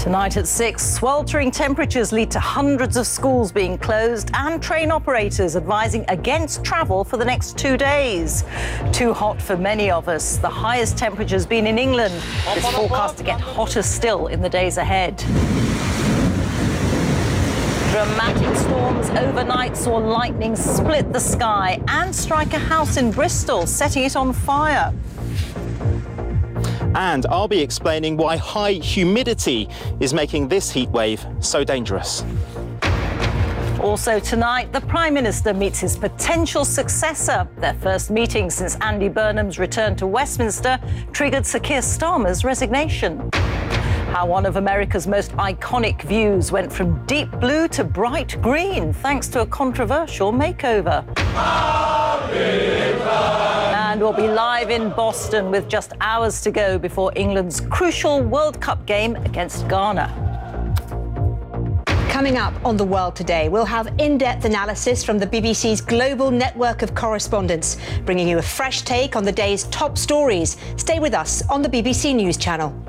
Tonight at 6, sweltering temperatures lead to hundreds of schools being closed and train operators advising against travel for the next 2 days. Too hot for many of us. The highest temperature's been in England. It's forecast to get hotter still in the days ahead. Dramatic storms overnight saw lightning split the sky and strike a house in Bristol, setting it on fire. And I'll be explaining why high humidity is making this heat wave so dangerous. Also tonight, the Prime Minister meets his potential successor. Their first meeting since Andy Burnham's return to Westminster triggered Sir Keir Starmer's resignation. How one of America's most iconic views went from deep blue to bright green thanks to a controversial makeover. And we'll be live in Boston with just hours to go before England's crucial World Cup game against Ghana. Coming up on The World Today, we'll have in-depth analysis from the BBC's global network of correspondents, bringing you a fresh take on the day's top stories. Stay with us on the BBC News Channel.